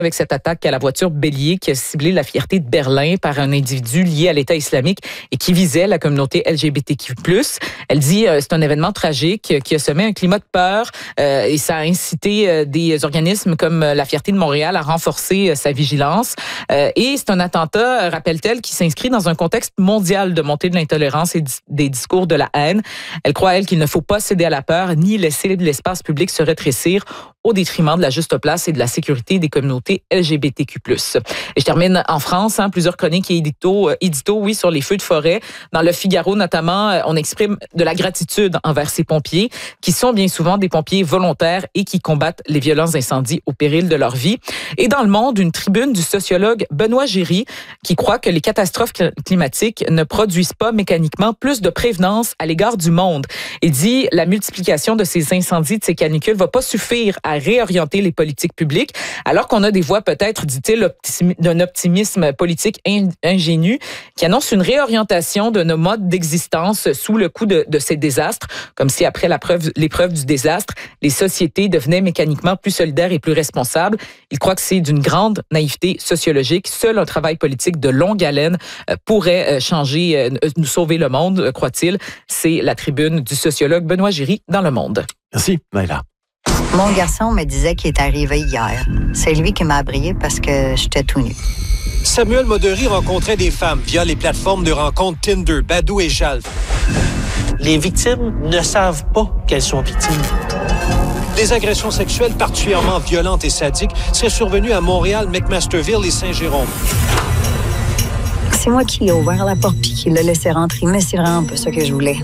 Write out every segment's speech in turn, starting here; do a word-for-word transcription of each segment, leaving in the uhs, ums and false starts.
avec cette attaque à la voiture bélier qui a ciblé la fierté de Berlin par un individu lié à l'État islamique et qui visait la communauté L G B T Q plus. Elle dit euh, c'est un événement tragique qui a semé un climat de peur euh, et ça a incité euh, des organismes comme la Fierté de Montréal à renforcer euh, sa vigilance. Euh, et c'est un attentat, rappelle-t-elle, qui s'inscrit dans un contexte mondial de montée de l'intolérance et des discours de la haine. Elle croit, elle, qu'il ne faut pas céder à la peur ni laisser l'espace public se rétrécir au détriment de la juste place et de la sécurité des communautés L G B T Q plus. Et je termine en France, hein, plusieurs chroniques et éditos, euh, éditos, oui, sur les feux de forêt. Dans le Figaro, notamment, euh, on exprime de la gratitude envers ces pompiers, qui sont bien souvent des pompiers volontaires et qui combattent les violents incendies au péril de leur vie. Et dans Le Monde, une tribune du sociologue Benoît Giry, qui croit que les catastrophes climatiques ne produisent pas mécaniquement plus de prévenance à l'égard du monde. Il dit la multiplication de ces incendies, de ces canicules, va pas suffire à à réorienter les politiques publiques, alors qu'on a des voix peut-être, dit-il, optimi- d'un optimisme politique in- ingénu qui annonce une réorientation de nos modes d'existence sous le coup de, de ces désastres, comme si après la preuve, l'épreuve du désastre, les sociétés devenaient mécaniquement plus solidaires et plus responsables. Il croit que c'est d'une grande naïveté sociologique. Seul un travail politique de longue haleine euh, pourrait euh, changer, euh, nous sauver le monde, euh, croit-il. C'est la tribune du sociologue Benoît Giry dans Le Monde. Merci, Maïla. Mon garçon me disait qu'il est arrivé hier. C'est lui qui m'a brillé parce que j'étais tout nu. Samuel Modery rencontrait des femmes via les plateformes de rencontres Tinder, Badoo et Jalf. Les victimes ne savent pas qu'elles sont victimes. Des agressions sexuelles particulièrement violentes et sadiques seraient survenues à Montréal, McMasterville et Saint-Jérôme. C'est moi qui ai ouvert la porte puis qui l'ai laissé rentrer, mais c'est vraiment pas ça que je voulais.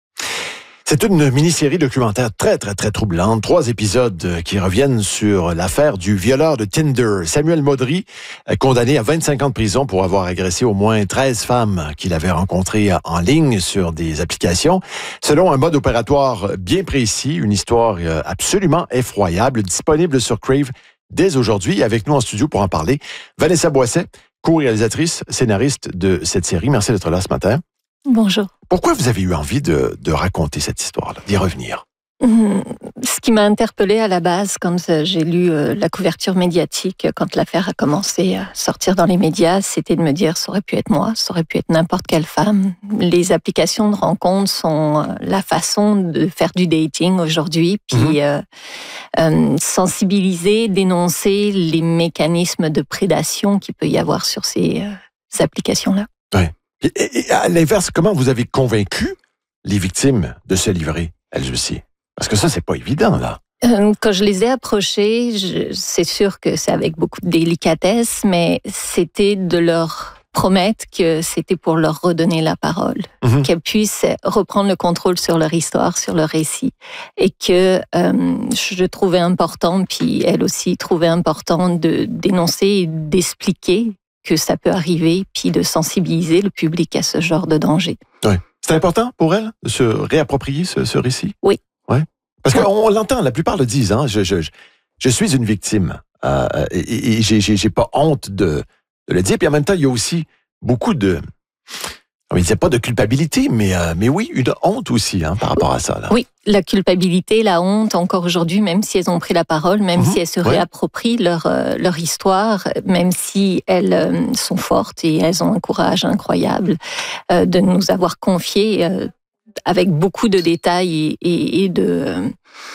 C'est une mini-série documentaire très, très, très troublante. Trois épisodes qui reviennent sur l'affaire du violeur de Tinder. Samuel Modery, condamné à vingt-cinq ans de prison pour avoir agressé au moins treize femmes qu'il avait rencontrées en ligne sur des applications. Selon un mode opératoire bien précis, une histoire absolument effroyable, disponible sur Crave dès aujourd'hui. Avec nous en studio pour en parler, Vanessa Boisset, co-réalisatrice, scénariste de cette série. Merci d'être là ce matin. Bonjour. Pourquoi vous avez eu envie de, de raconter cette histoire-là, d'y revenir? Mmh, ce qui m'a interpellée à la base, quand j'ai lu euh, la couverture médiatique, quand l'affaire a commencé à sortir dans les médias, c'était de me dire, ça aurait pu être moi, ça aurait pu être n'importe quelle femme. Les applications de rencontres sont euh, la façon de faire du dating aujourd'hui, puis mmh. euh, euh, sensibiliser, dénoncer les mécanismes de prédation qu'il peut y avoir sur ces, euh, ces applications-là. Oui. Et, et à l'inverse, comment vous avez convaincu les victimes de se livrer, elles aussi? Parce que ça, c'est pas évident, là. Euh, quand je les ai approchées, je, c'est sûr que c'est avec beaucoup de délicatesse, mais c'était de leur promettre que c'était pour leur redonner la parole, mm-hmm. qu'elles puissent reprendre le contrôle sur leur histoire, sur leur récit, et que euh, je trouvais important, puis elles aussi trouvaient important de dénoncer et d'expliquer que ça peut arriver, puis de sensibiliser le public à ce genre de danger. Oui. C'est important pour elle de se réapproprier ce, ce récit? Oui. Ouais. Parce qu'on l'entend, la plupart le disent, hein, je, je, je suis une victime euh, et, et j'ai, j'ai, j'ai pas honte de, de le dire. Puis en même temps, il y a aussi beaucoup de... Il n'y a pas de culpabilité, mais, euh, mais oui, une honte aussi hein, par rapport à ça. Là. Oui, la culpabilité, la honte, encore aujourd'hui, même si elles ont pris la parole, même mmh, si elles se ouais. réapproprient leur, euh, leur histoire, même si elles euh, sont fortes et elles ont un courage incroyable euh, de nous avoir confié euh, avec beaucoup de détails et, et, et de,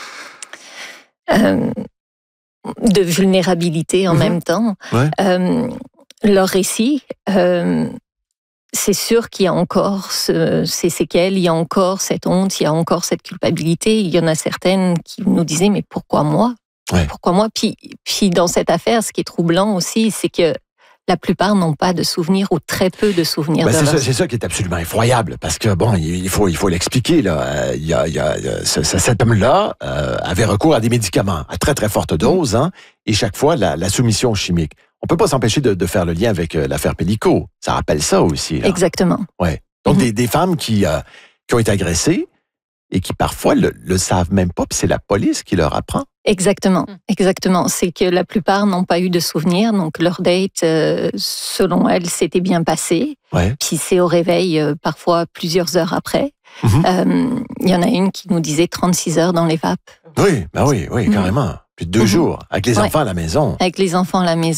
euh, de vulnérabilité en mmh. même temps. Ouais. Euh, leur récit... Euh, c'est sûr qu'il y a encore ce, ces séquelles, il y a encore cette honte, il y a encore cette culpabilité. Il y en a certaines qui nous disaient « mais pourquoi moi ouais. Pourquoi moi ?» Puis, puis dans cette affaire, ce qui est troublant aussi, c'est que la plupart n'ont pas de souvenirs ou très peu de souvenirs. Ben de c'est, leur... ça, c'est ça qui est absolument effroyable, parce que bon, il faut, il faut l'expliquer. Là. Il y a, il y a, ce, cet homme-là euh, avait recours à des médicaments à très très forte dose, hein, et chaque fois la, la soumission chimique. On peut pas s'empêcher de, de faire le lien avec euh, l'affaire Pellico. Ça rappelle ça aussi. Là. Exactement. Ouais. Donc, mm-hmm. des, des femmes qui, euh, qui ont été agressées et qui parfois le, le savent même pas, puis c'est la police qui leur apprend. Exactement, exactement. C'est que la plupart n'ont pas eu de souvenirs, donc leur date, euh, selon elles, s'était bien passé. Ouais. Puis c'est au réveil, euh, parfois plusieurs heures après. Il mm-hmm. euh, y en a une qui nous disait trente-six heures dans les vapes. Oui, ben oui, oui, carrément. Plus de deux mm-hmm. jours, avec les ouais. enfants à la maison. Avec les enfants à la maison.